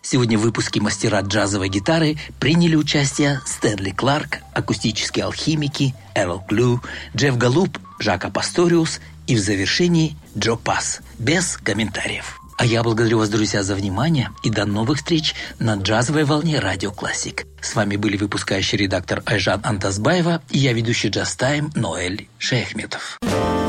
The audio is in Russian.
Сегодня в выпуске «Мастера джазовой гитары» приняли участие Стэнли Кларк, акустические алхимики, Эрл Клю, Джефф Галлуп, Жак Пасториус и в завершении Джо Пасс. Без комментариев. А я благодарю вас, друзья, за внимание и до новых встреч на джазовой волне Радио Классик. С вами были выпускающий редактор Айжан Антазбаева и я ведущий Джаз Тайм Ноэль Шейхметов.